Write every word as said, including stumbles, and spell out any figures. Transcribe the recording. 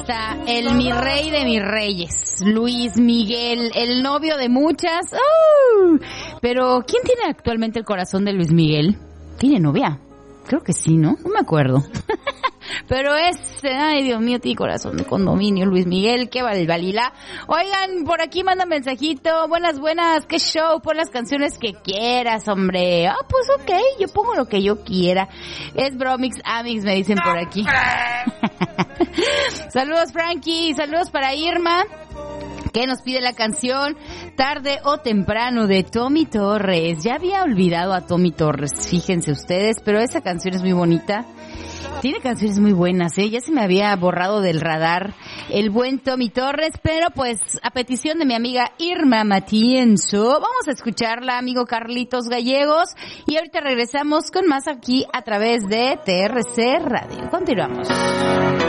está el mi rey de mis reyes, Luis Miguel, el novio de muchas. ¡Oh! Pero, ¿quién tiene actualmente el corazón de Luis Miguel? ¿Tiene novia? Creo que sí, ¿no? No me acuerdo. Pero ese, ay Dios mío, tiene corazón de condominio, Luis Miguel, qué balbalila. Oigan, por aquí manda mensajito, buenas, buenas, qué show, pon las canciones que quieras, hombre. Ah, pues ok, yo pongo lo que yo quiera. Es Bromix Amix, me dicen por aquí. Saludos, Frankie, saludos para Irma, que nos pide la canción Tarde o Temprano de Tommy Torres. Ya había olvidado a Tommy Torres, fíjense ustedes, pero esa canción es muy bonita. Tiene canciones muy buenas, ¿eh? Ya se me había borrado del radar el buen Tommy Torres, pero pues a petición de mi amiga Irma Matienzo, vamos a escucharla, amigo Carlitos Gallegos, y ahorita regresamos con más aquí a través de T R C Radio. Continuamos.